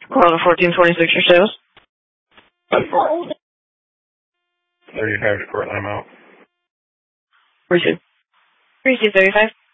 Corona 1426, your sales. 35 Cortland, I'm out. 32. 3235.